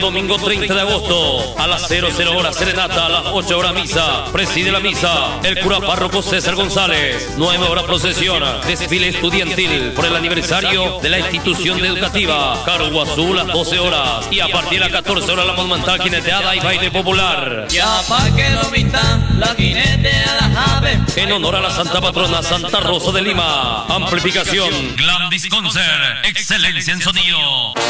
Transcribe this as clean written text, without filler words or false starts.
domingo 30 de agosto a las 00 horas serenata, a las 8 horas misa. Preside la misa el cura párroco César González. 9 horas procesión, desfile estudiantil por el aniversario de la institución educativa. Cargo Azul a las 12 horas y a partir de las 14 horas la monumental jineteada y baile popular. Ya pa' que lo vistan la jineteada ave. En honor a la Santa Patrona Santa Rosa de Lima. Amplificación Glandis Concert, excelencia en sonido.